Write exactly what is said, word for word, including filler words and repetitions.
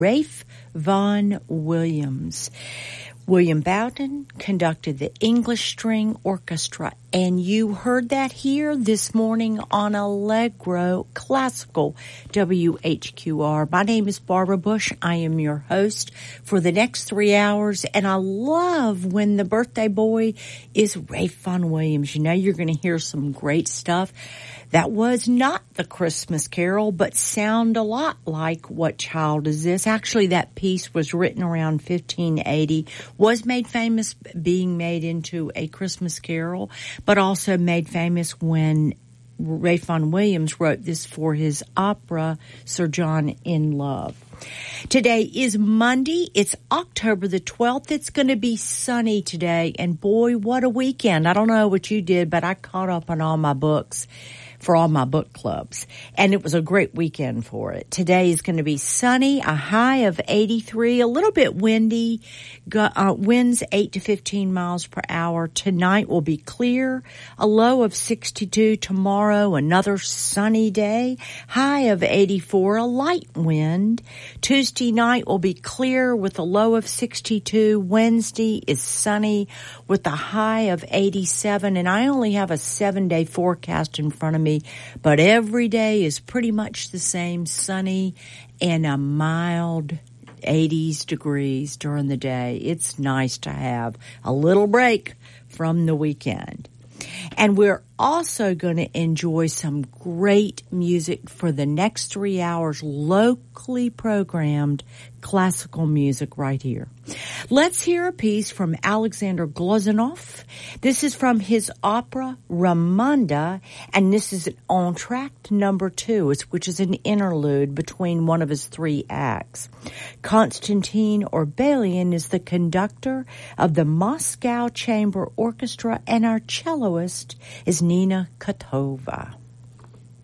Ralph Vaughan Williams. William Bowden conducted the English String Orchestra, and you heard that here this morning on Allegro Classical W H Q R. My name is Barbara Bush. I am your host for the next three hours, and I love when the birthday boy is Ralph Vaughan Williams. You know, you're going to hear some great stuff that was not the Christmas Carol, but sound a lot like What Child Is This? Actually, that piece was written around fifteen eighty, was made famous being made into a Christmas Carol, but also made famous when Ralph Vaughan Williams wrote this for his opera, Sir John in Love. Today is Monday. It's October the twelfth. It's going to be sunny today, and boy, what a weekend. I don't know what you did, but I caught up on all my books for all my book clubs, and it was a great weekend for it. Today is going to be sunny, a high of eighty-three, a little bit windy, uh, winds eight to fifteen miles per hour. Tonight will be clear, a low of sixty-two. Tomorrow, another sunny day, high of eighty-four, a light wind. Tuesday night will be clear with a low of sixty-two. Wednesday is sunny with a high of eighty-seven, and I only have a seven-day forecast in front of me, but every day is pretty much the same, sunny and a mild eighties degrees during the day. It's nice to have a little break from the weekend. And we're also going to enjoy some great music for the next three hours, locally programmed classical music right here. Let's hear a piece from Alexander Glazunov. This is from his opera Ramonda, and this is an entr'acte number two, which is an interlude between one of his three acts. Konstantin Orbelian is the conductor of the Moscow Chamber Orchestra, and our celloist is Nina Kotova.